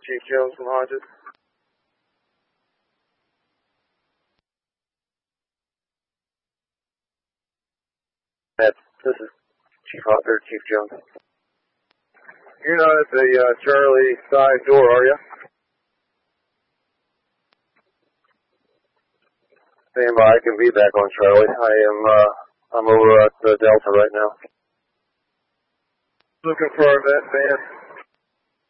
Chief Jones from Hodges. This is Chief Jones. You're not at the Charlie side door, are you? Stand by. I can be back on Charlie. I'm over at Delta right now. Looking for that van.